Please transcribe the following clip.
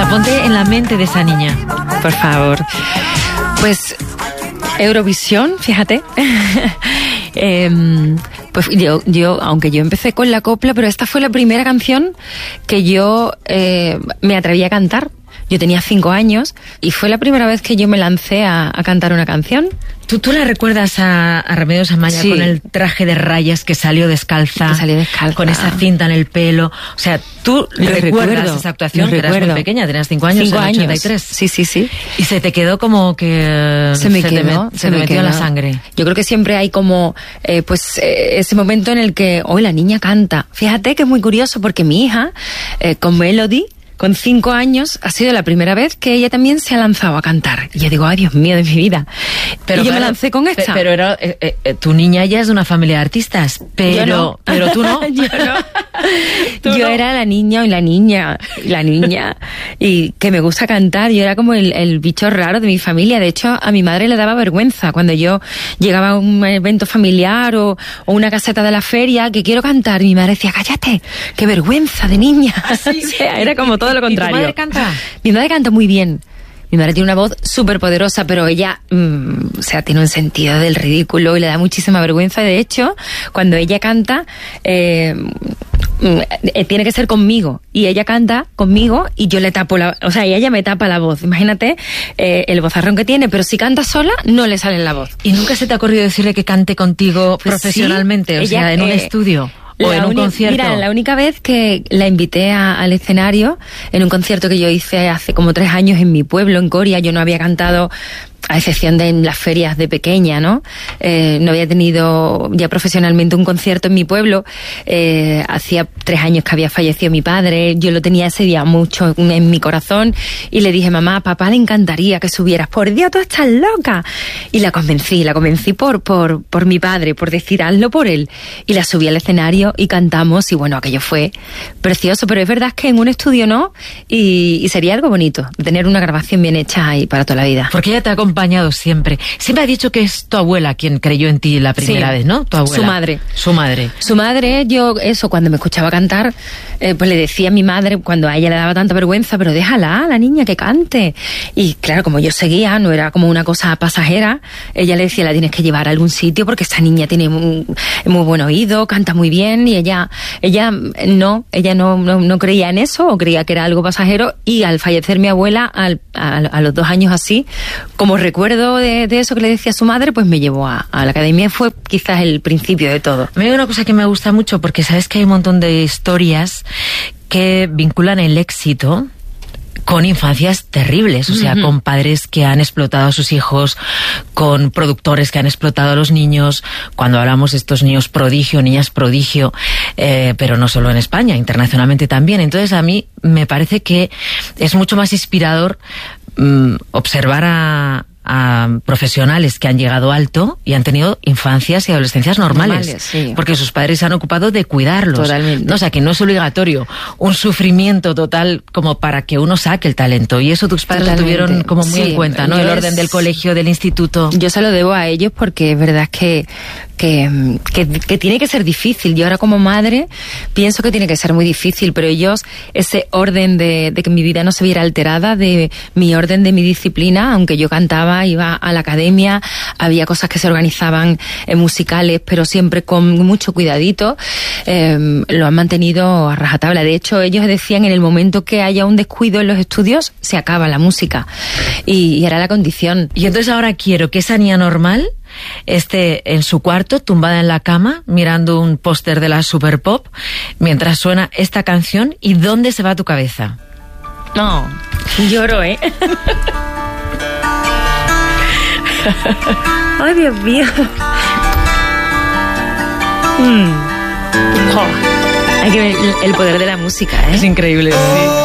Venga, ponte en la mente de esa niña. Por favor. Pues Eurovisión, fíjate. Pues yo, aunque yo empecé con la copla, pero esta fue la primera canción que yo me atreví a cantar. Yo tenía 5 años y fue la primera vez que yo me lancé a cantar una canción. ¿Tú la recuerdas a Remedios Amaya? Sí. Con el traje de rayas que salió descalza? Que salió descalza. Con esa cinta en el pelo. O sea, ¿tú recuerdas esa actuación? Que eras muy pequeña, tenías 5 años, 5 años. 83. Sí. Y se te quedó como que... Se me metió la sangre. Yo creo que siempre hay como, ese momento en el que, la niña canta. Fíjate que es muy curioso porque mi hija, con Melody, con 5 años, ha sido la primera vez que ella también se ha lanzado a cantar. Y yo digo, ay, Dios mío de mi vida. Pero yo me lancé con esta. Pero era, tu niña ya es de una familia de artistas, pero tú no. Yo no. Yo era la niña y la niña. Y que me gusta cantar. Yo era como el bicho raro de mi familia. De hecho, a mi madre le daba vergüenza cuando yo llegaba a un evento familiar o una caseta de la feria, que quiero cantar. Y mi madre decía, cállate, qué vergüenza de niña. ¿Sí? O sea, era como todo lo contrario. ¿Y tu madre canta? Mi madre canta muy bien. Mi madre tiene una voz súper poderosa, pero ella, tiene un sentido del ridículo y le da muchísima vergüenza. De hecho, cuando ella canta, tiene que ser conmigo. Y ella canta conmigo y yo le tapo y ella me tapa la voz. Imagínate el vozarrón que tiene, pero si canta sola, no le sale la voz. ¿Y nunca se te ha ocurrido decirle que cante contigo profesionalmente? Sí, en un estudio. ¿O en un concierto? Mira, la única vez que la invité al escenario, en un concierto que yo hice hace como 3 años en mi pueblo, en Coria, yo no había cantado, a excepción de en las ferias de pequeña, ¿no? No había tenido ya profesionalmente un concierto en mi pueblo. Hacía 3 años que había fallecido mi padre. Yo lo tenía ese día mucho en mi corazón y le dije, mamá, papá le encantaría que subieras. Por Dios, tú estás loca. Y la convencí por mi padre, por decir, hazlo por él. Y la subí al escenario y cantamos y bueno, aquello fue precioso, pero es verdad que en un estudio no, y sería algo bonito, tener una grabación bien hecha ahí para toda la vida. Porque ella te ha acompañado siempre. Siempre ha dicho que es tu abuela quien creyó en ti la primera vez, ¿no? Tu abuela. Su madre. Yo, cuando me escuchaba cantar, pues le decía a mi madre, cuando a ella le daba tanta vergüenza, pero déjala, la niña, que cante. Y claro, como yo seguía, no era como una cosa pasajera, ella le decía, la tienes que llevar a algún sitio porque esta niña tiene muy buen oído, canta muy bien, y ella no creía en eso, o creía que era algo pasajero, y al fallecer mi abuela, a los 2 años así, como recuerdo de eso que le decía a su madre, pues me llevó a la academia. Fue quizás el principio de todo. A mí hay una cosa que me gusta mucho, porque sabes que hay un montón de historias que vinculan el éxito con infancias terribles, o sea, con padres que han explotado a sus hijos, con productores que han explotado a los niños. Cuando hablamos de estos niños prodigio, niñas prodigio, pero no solo en España, internacionalmente también. Entonces a mí me parece que es mucho más inspirador observar a profesionales que han llegado alto y han tenido infancias y adolescencias normales, sí. Porque sus padres se han ocupado de cuidarlos. Totalmente. ¿No? O sea, que no es obligatorio un sufrimiento total como para que uno saque el talento. Y eso tus padres lo tuvieron como muy en cuenta, ¿no? El orden del colegio, del instituto. Yo se lo debo a ellos porque es verdad que tiene que ser difícil. Yo ahora como madre pienso que tiene que ser muy difícil, pero ellos, ese orden de que mi vida no se viera alterada, de mi orden de mi disciplina, aunque yo cantaba, iba a la academia, había cosas que se organizaban musicales, pero siempre con mucho cuidadito, lo han mantenido a rajatabla. De hecho, ellos decían, en el momento que haya un descuido en los estudios, se acaba la música, y era la condición. Y entonces ahora quiero que esa niña normal esté en su cuarto, tumbada en la cama, mirando un póster de la Super Pop, mientras suena esta canción. ¿Y dónde se va tu cabeza? No, lloro, Ay, Dios mío. Hay que ver el poder de la música, Es increíble, sí.